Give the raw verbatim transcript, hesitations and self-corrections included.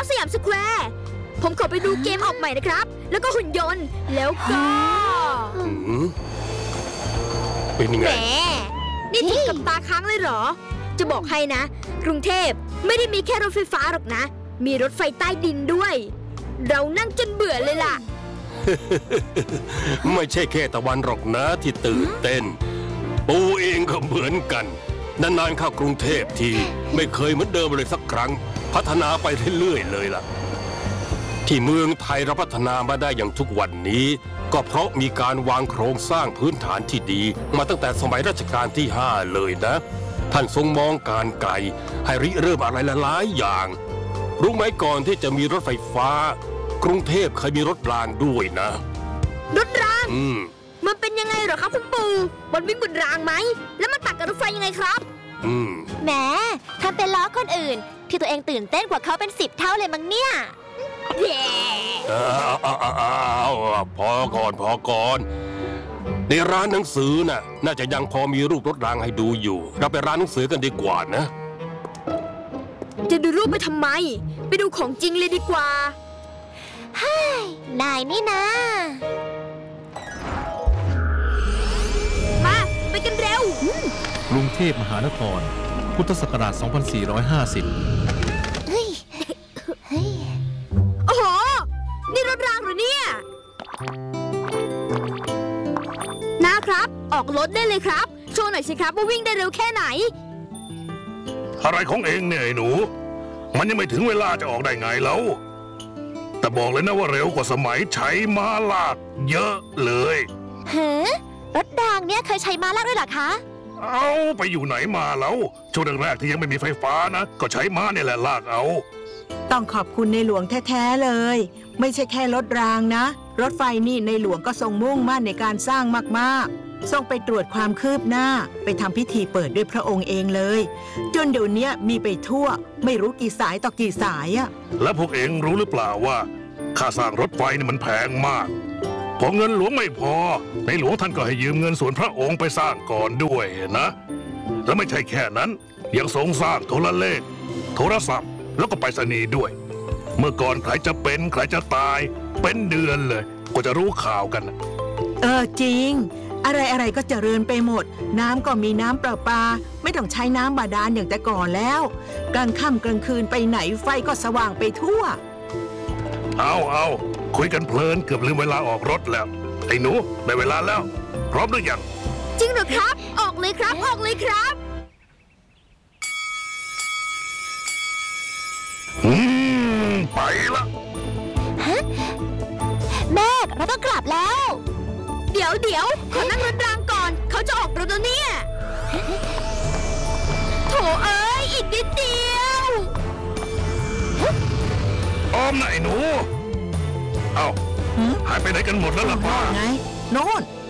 สยามสแควร์ผมขอไปดูเกมออกใหม่นะครับแล้วก็หุ่นยนต์แล้วก็เป็นยังไงแหมนี่ถึงกับตาค้างเลยเหรอจะบอกให้นะกรุงเทพไม่ได้มีแค่รถไฟฟ้าหรอกนะมีรถไฟใต้ดินด้วยเรานั่งจนเบื่อเลยล่ะไม่ใช่แค่ตะวันหรอกนะที่ตื่นเต้นปูเองก็เหมือนกันนานๆเข้ากรุงเทพทีไม่เคยเหมือนเดิมเลยสักครั้งพัฒนาไปเรื่อยๆเลยล่ะที่เมืองไทยเราพัฒนามาได้อย่างทุกวันนี้ก็เพราะมีการวางโครงสร้างพื้นฐานที่ดีมาตั้งแต่สมัยรัชกาลที่ห้าเลยนะท่านทรงมองการไกลให้ริเริ่มอะไรหลายอย่างรู้ไหมก่อนที่จะมีรถไฟฟ้ากรุงเทพเคยมีรถรางด้วยนะรถรางอืมมันเป็นยังไงเหรอครับคุณปู่มันวิ่งบนรางไหมแล้วมันตัดกับรถไฟยังไงครับอืมแหมทำเป็นล้อคนอื่นที่ตัวเองตื่นเต้นกว่าเขาเป็นสิบเท่าเลยมั้งเนี่ยแย่พอก่อนพอก่อนในร้านหนังสือน่ะน่าจะยังพอมีรูปรถรางให้ดูอยู่เราไปร้านหนังสือกันดีกว่านะจะดูรูปไปทำไมไปดูของจริงเลยดีกว่าเฮ้ยนายนี่นะมาไปกันเร็วกรุงเทพมหานครพุทธศักราช สองพันสี่ร้อยห้าสิบเฮ้ยเฮ้ยโอ้โหนี่รถรางเหรอเนี่ยนะครับออกรถได้เลยครับโชว์หน่อยสิครับว่าวิ่งได้เร็วแค่ไหนอะไรของเองเนี่ยไอ้หนูมันยังไม่ถึงเวลาจะออกได้ไงแล้วแต่บอกเลยนะว่าเร็วกว่าสมัยใช้ม้าลากเยอะเลยเฮ้รถรางเนี่ยเคยใช้ม้าลากด้วยหรอคะเอาไปอยู่ไหนมาแล้วช่วงแรกๆที่ยังไม่มีไฟฟ้านะก็ใช้ม้าเนี่ยแหละลากเอาต้องขอบคุณในหลวงแท้ๆเลยไม่ใช่แค่รถรางนะรถไฟนี่ในหลวงก็ทรงมุ่งมั่นในการสร้างมากๆทรงไปตรวจความคืบหน้าไปทำพิธีเปิดด้วยพระองค์เองเลยจนเดี๋ยวนี้มีไปทั่วไม่รู้กี่สายต่อกี่สายอะแล้วพวกเองรู้หรือเปล่าว่าค่าสร้างรถไฟนี่มันแพงมากพอเงินหลวงไม่พอในหลวงท่านก็ให้ยืมเงินส่วนพระองค์ไปสร้างก่อนด้วยนะแล้วไม่ใช่แค่นั้นยังทรงสร้างโทรเลขโทรศัพท์แล้วก็ไปรษณีย์ด้วยเมื่อก่อนใครจะเป็นใครจะตายเป็นเดือนเลยก็จะรู้ข่าวกันเออจริงอะไรอะไรก็เจริญไปหมดน้ำก็มีน้ำประปาไม่ต้องใช้น้ำบาดาลอย่างแต่ก่อนแล้วกลางค่ำกลางคืนไปไหนไฟก็สว่างไปทั่วเอาเอาคุยกันเพลินเกือบลืมเวลาออกรถแล้วไอ้หนูได้เวลาแล้วพร้อมหรือยังจริงเหรอครับออกเลยครับออกเลยครับอืมไปละฮะแม่เราต้องกลับแล้วเดี๋ยวเดี๋ยวขอนั่งรถรางก่อนเขาจะออกรถแล้วเนี่ยโถเอ้ยอีกนิดเดียวอ้อมไหนหนูเอ้าหายไปไหนกันหมดแล้วล่ะป้าไงโน่น